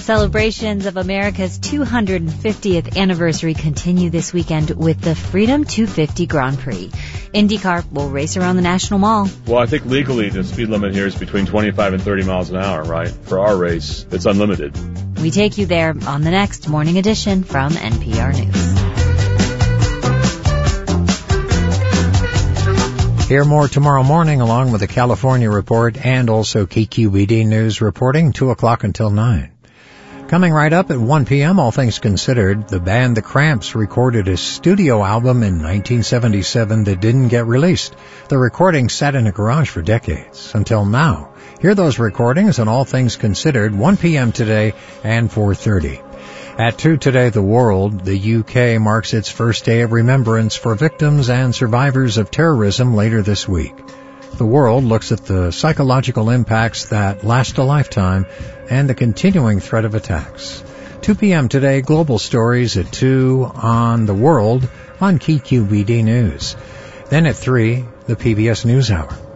Celebrations of America's 250th anniversary continue this weekend with the Freedom 250 Grand Prix. IndyCar will race around the National Mall. Well, I think legally the speed limit here is between 25 and 30 miles an hour, right? For our race, it's unlimited. We take you there on the next Morning Edition from NPR News. Hear more tomorrow morning along with the California Report and also KQED News reporting 2 o'clock until 9. Coming right up at 1 p.m., all things considered, the band The Cramps recorded a studio album in 1977 that didn't get released. The recording sat in a garage for decades, until now. Hear those recordings on All Things Considered, 1 p.m. today and 4:30. At 2 today, the world, the UK marks its first day of remembrance for victims and survivors of terrorism later this week. The world looks at the psychological impacts that last a lifetime and the continuing threat of attacks. 2 p.m. today, global stories at 2 on the world on KQED News. Then at 3, the PBS NewsHour.